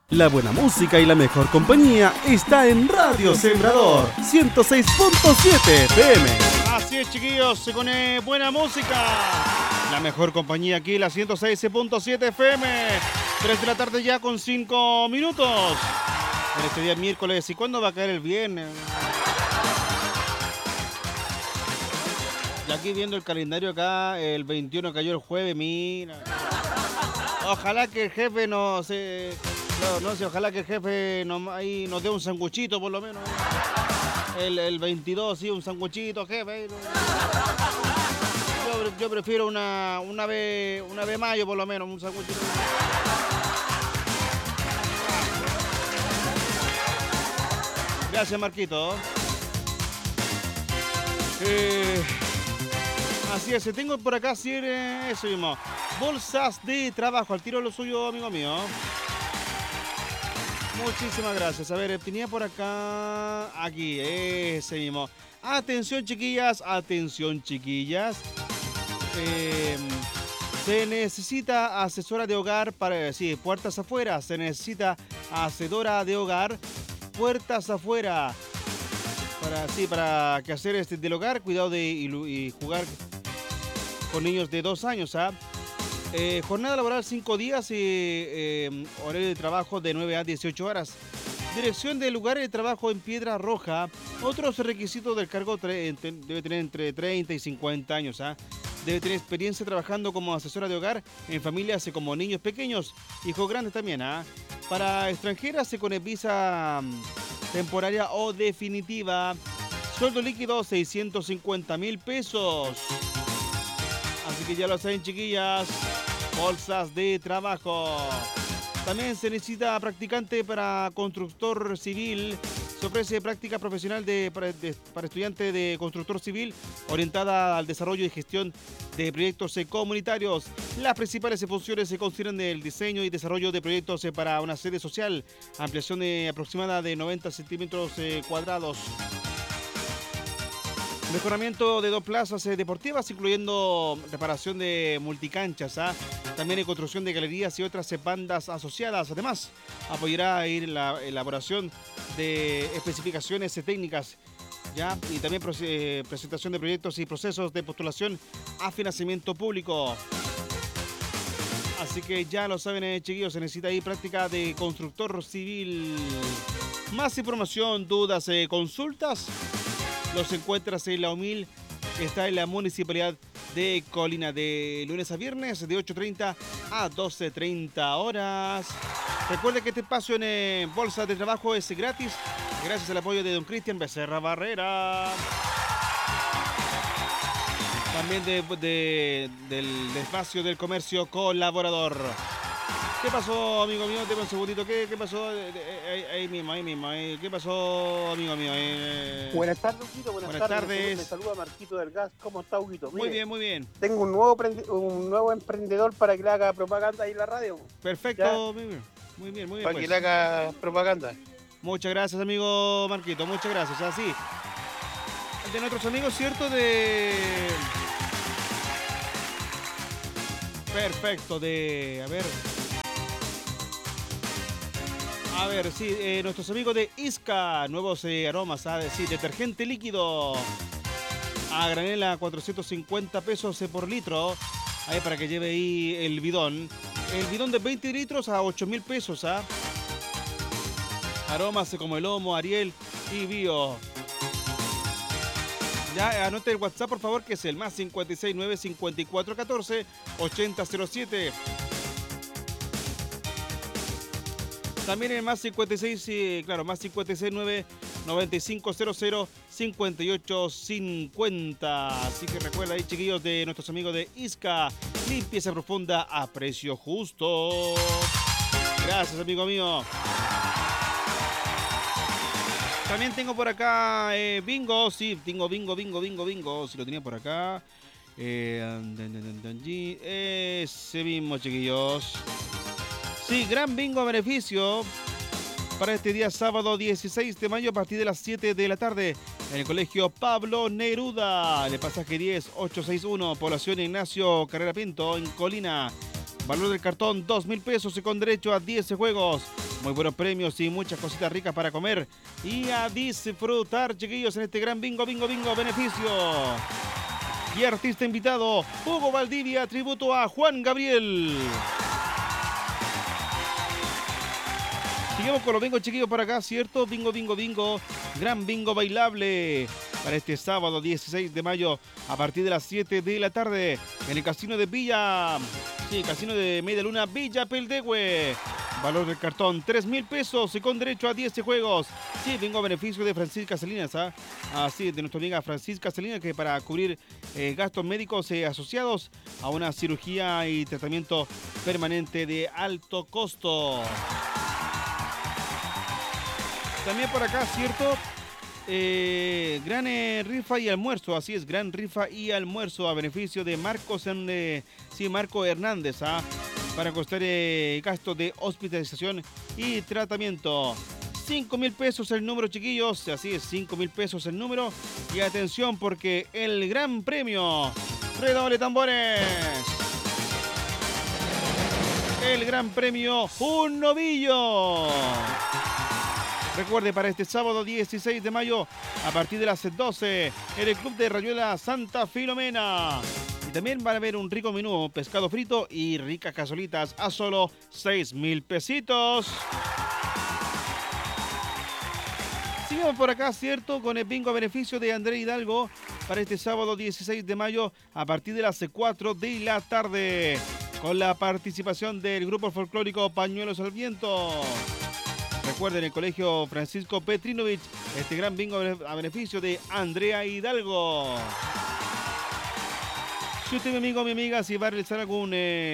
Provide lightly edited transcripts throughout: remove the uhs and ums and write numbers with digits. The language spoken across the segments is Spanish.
La buena música y la mejor compañía está en Radio Sembrador 106.7 FM. Así es, chiquillos, con buena música. La mejor compañía aquí, la 106.7 FM. 3 de la tarde ya con 5 minutos. En este día miércoles. ¿Y cuándo va a caer el viernes? Y aquí viendo el calendario acá, el 21 cayó el jueves, mira. Ojalá que el jefe no sé, ojalá que el jefe ahí nos dé un sanguchito por lo menos. El 22, sí, un sanguchito, jefe. Yo prefiero una vez mayo por lo menos, un sanguchito. Gracias, Marquito. Así es, tengo por acá eso mismo. Bolsas de trabajo, al tiro lo suyo, amigo mío. Muchísimas gracias. A ver, tenía por acá, aquí, ese mismo. Atención, chiquillas, atención, chiquillas. Se necesita asesora de hogar para, puertas afuera. Se necesita hacedora de hogar, puertas afuera. Para que hacer del hogar, cuidado y jugar con niños de 2 años, jornada laboral 5 días y horario de trabajo de 9 a 18 horas. Dirección del lugar de trabajo en Piedra Roja. Otros requisitos del cargo debe tener entre 30 y 50 años. Debe tener experiencia trabajando como asesora de hogar en familias como niños pequeños, hijos grandes también. Para extranjeras con visa temporaria o definitiva. Sueldo líquido 650,000 pesos. Así que ya lo saben, chiquillas. Bolsas de trabajo. También se necesita practicante para constructor civil. Se ofrece práctica profesional para estudiante de constructor civil orientada al desarrollo y gestión de proyectos comunitarios. Las principales funciones se consideran el diseño y desarrollo de proyectos para una sede social, ampliación aproximada de 90 centímetros cuadrados. Mejoramiento de 2 plazas deportivas, incluyendo reparación de multicanchas. También hay construcción de galerías y otras bandas asociadas. Además, apoyará la elaboración de especificaciones técnicas, y también presentación de proyectos y procesos de postulación a financiamiento público. Así que ya lo saben, chiquillos, se necesita ahí práctica de constructor civil. Más información, dudas, consultas, los encuentras en la UMIL, está en la Municipalidad de Colina, de lunes a viernes, de 8:30 a 12:30 horas. Recuerde que este espacio en Bolsa de Trabajo es gratis, gracias al apoyo de don Cristian Becerra Barrera. También del espacio del comercio colaborador. ¿Qué pasó, amigo mío? Deme un segundito. ¿Qué pasó? Ahí mismo. ¿Qué pasó, amigo mío? Buenas tardes, Huguito. Buenas tardes. Me saluda Marquito del Gas. ¿Cómo está, Huguito? Muy bien, muy bien. Tengo un nuevo emprendedor para que le haga propaganda ahí en la radio. Perfecto, muy bien. Para que le haga propaganda. Muchas gracias, amigo Marquito. Muchas gracias. Así. De nuestros amigos, ¿cierto? Perfecto, A ver, sí, nuestros amigos de Isca, nuevos aromas, detergente líquido a granel a 450 pesos por litro, ahí para que lleve ahí el bidón. El bidón de 20 litros a 8,000 pesos, Aromas como el Homo, Ariel y Bio. Ya anote el WhatsApp, por favor, que es el más 569 5414 8007. También el más 56, más 569 9500 5850. Así que recuerda ahí, chiquillos, de nuestros amigos de Isca, limpieza profunda a precio justo. Gracias, amigo mío. También tengo por acá bingo, sí, tengo bingo, si lo tenía por acá. Ese mismo, chiquillos. Sí, gran bingo a beneficio para este día sábado 16 de mayo a partir de las 7 de la tarde en el Colegio Pablo Neruda, en el pasaje 10861, población Ignacio Carrera Pinto, en Colina. Valor del cartón 2.000 pesos y con derecho a 10 juegos. Muy buenos premios y muchas cositas ricas para comer y a disfrutar, chiquillos, en este gran bingo beneficio. Y artista invitado, Hugo Valdivia, tributo a Juan Gabriel. Sigamos con los bingos, chiquillos, para acá, ¿cierto? Bingo. Gran bingo bailable para este sábado 16 de mayo a partir de las 7 de la tarde en el Casino de Villa. Sí, Casino de Media Luna, Villa Peldehue. Valor del cartón 3.000 pesos y con derecho a 10 juegos. Sí, bingo a beneficio de Francisca Salinas, ¿ah? Así, de nuestra amiga Francisca Salinas, que para cubrir gastos médicos asociados a una cirugía y tratamiento permanente de alto costo. También por acá, ¿cierto? Gran rifa y almuerzo, así es, gran rifa y almuerzo a beneficio de Marco Hernández, ¿ah? Para costar gastos de hospitalización y tratamiento. 5.000 pesos el número, chiquillos, así es, 5.000 pesos el número. Y atención porque el gran premio, redoble tambores. El gran premio, un novillo. Recuerde, para este sábado 16 de mayo, a partir de las 12, en el Club de Rayuela Santa Filomena. Y también van a haber un rico menú, pescado frito y ricas casolitas a solo 6.000 pesitos. Sigamos por acá, ¿cierto? Con el bingo a beneficio de André Hidalgo para este sábado 16 de mayo, a partir de las 4 de la tarde. Con la participación del grupo folclórico Pañuelos al Viento. Recuerden, el Colegio Francisco Petrinovich, este gran bingo a beneficio de Andrea Hidalgo. Si usted, mi amigo o mi amiga, si va a realizar algún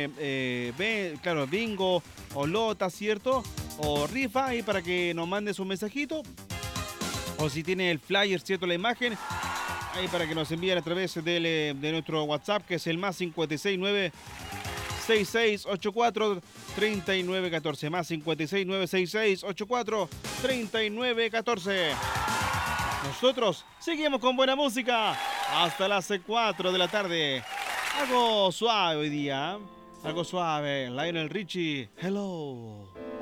bingo o lota, ¿cierto? O rifa, ahí para que nos mande su mensajito. O si tiene el flyer, ¿cierto? La imagen, ahí para que nos envíen a través de nuestro WhatsApp, que es el más 569 6684 3914, más 569 6684 3914. Nosotros seguimos con buena música hasta las 4 de la tarde. Algo suave hoy día, algo suave. Lionel Richie, hello.